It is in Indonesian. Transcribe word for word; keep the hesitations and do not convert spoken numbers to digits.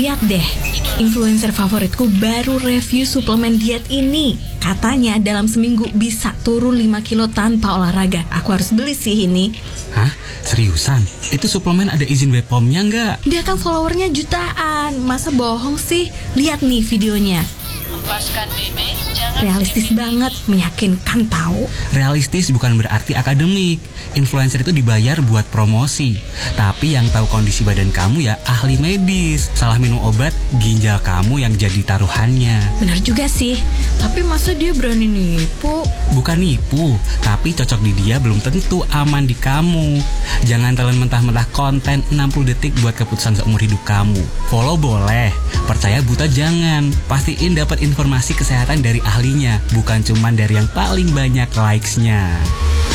Lihat deh, influencer favoritku baru review suplemen diet ini. Katanya dalam seminggu bisa turun lima kilo tanpa olahraga. Aku harus beli sih ini. Hah? Seriusan? Itu suplemen ada izin B P O M-nya nggak? Dia kan followernya jutaan. Masa bohong sih? Lihat nih videonya. Realistis banget, meyakinkan tahu. Realistis bukan berarti akademik. Influencer itu dibayar buat promosi. Tapi yang tahu kondisi badan kamu ya ahli medis. Salah minum obat, ginjal kamu yang jadi taruhannya. Benar juga sih. Tapi masa dia berani nipu? Bukan nipu, tapi cocok di dia belum tentu aman di kamu. Jangan telan mentah-mentah konten enam puluh detik buat keputusan seumur hidup kamu. Follow boleh, percaya buta jangan. Pastiin dapat informasi kesehatan dari ahlinya, bukan cuman dari yang paling banyak likes-nya.